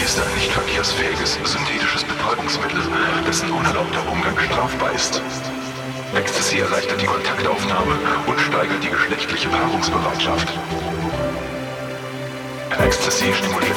ist ein nicht verkehrsfähiges, synthetisches Betäubungsmittel, dessen unerlaubter Umgang strafbar ist. Ecstasy erleichtert die Kontaktaufnahme und steigert die geschlechtliche Paarungsbereitschaft. Ecstasy stimuliert